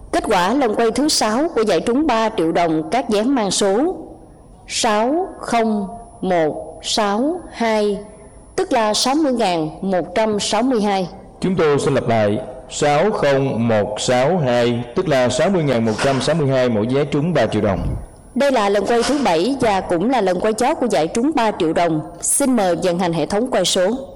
Kết quả lần quay thứ 6 của giải trúng 3 triệu đồng các dán mang số 60162, tức là 60.162. Chúng tôi xin lặp lại: 60162, tức là 60.162 mỗi vé trúng 3 triệu đồng. Đây là lần quay thứ 7 và cũng là lần quay chót của giải trúng 3 triệu đồng. Xin mời vận hành hệ thống quay số.